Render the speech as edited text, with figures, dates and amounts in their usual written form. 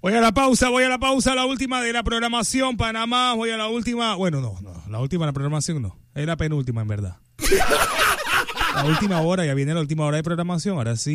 Voy a la pausa, la última de la programación, Panamá. Voy a la última, bueno, no, la última de la programación no, es la penúltima en verdad. La última hora, ya viene la última hora de programación, ahora sí.